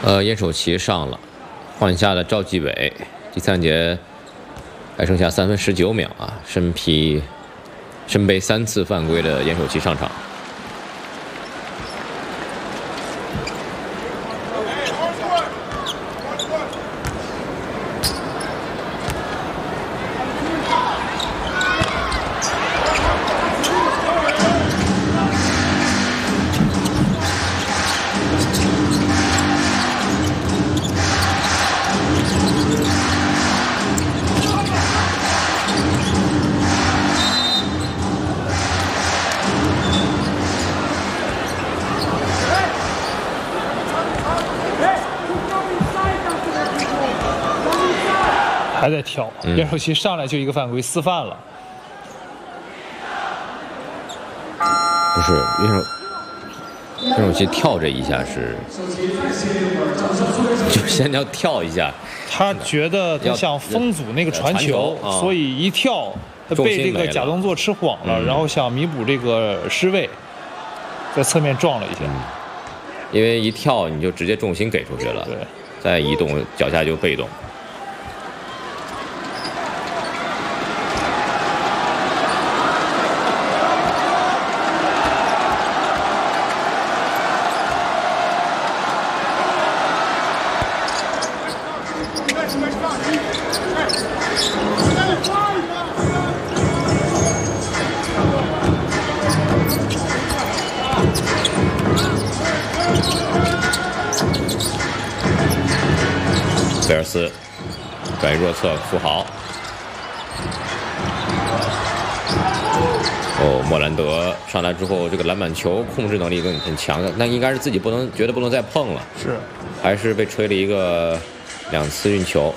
燕守齐上了，换下了赵继伟。第3节还剩下3分19秒啊，身被3次犯规的燕守齐上场。 还在跳，燕守齐上来就一个犯规，私犯了。 不是燕守齐跳这一下是，就先要跳一下。 他觉得他想封阻那个传球，所以一跳他被这个假动作吃晃了，然后想弥补这个失位，在侧面撞了一下。 因为一跳你就直接重心给出去了， 对， 再移动脚下就被动。菲尔斯转移弱侧，富豪。莫兰德上来之后，这个篮板球控制能力很强的，那应该是自己觉得不能再碰了， 是，还是被吹了一个2次运球。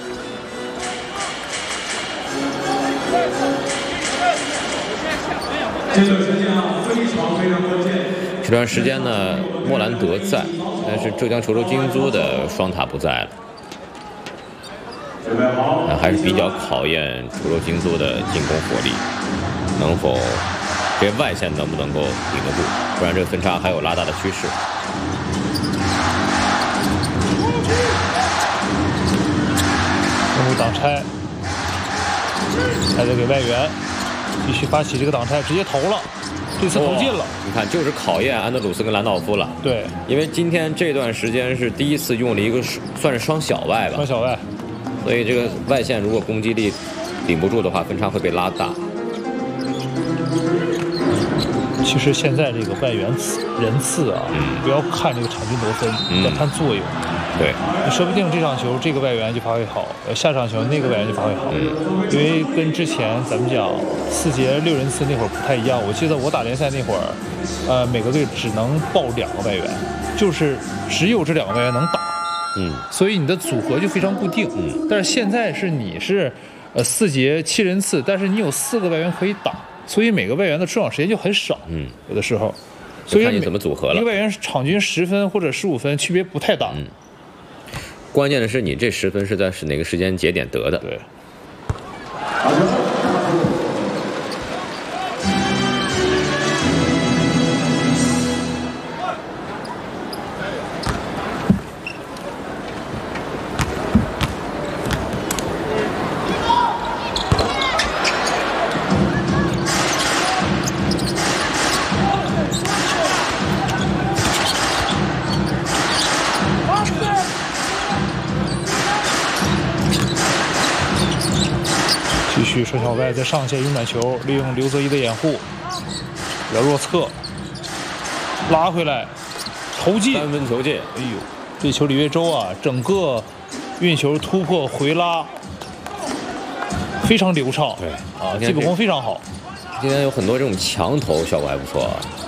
这段时间呢，莫兰德在，但是浙江稠州金租的双塔不在了，还是比较考验稠州金租的进攻火力，能否这外线能不能够顶得住，不然这个分差还有拉大的趋势。 中路挡拆，还得给外援继续发起这个挡拆，直接投了。这次投进了， 你看，就是考验安德鲁斯跟兰道夫了。 对， 因为今天这段时间是第一次用了一个算是双小外吧， 双小外， 所以这个外线如果攻击力顶不住的话，分差会被拉大。 其实现在这个外援人次啊，不要看这个场均得分，要看作用。 对， 说不定这场球这个外援就发挥好，下场球那个外援就发挥好，因为跟之前咱们讲4节6人次那会儿不太一样。我记得我打联赛那会儿，每个队只能报2个外援，就是只有这2个外援能打，所以你的组合就非常固定。但是现在是你是4节7人次，但是你有4个外援可以打，所以每个外援的出场时间就很少，有的时候，所以看你怎么组合了。 一个外援场均10分或者15分，区别不太大。 关键的是你这10分是在哪个时间节点得的？ 对。继续双小外在上线运转球，利用刘泽一的掩护，要弱侧拉回来，投进 3分球进。 哎呦，这球李月洲啊，整个运球突破回拉非常流畅， 对啊，基本功非常好。 今天有很多这种强投效果还不错啊。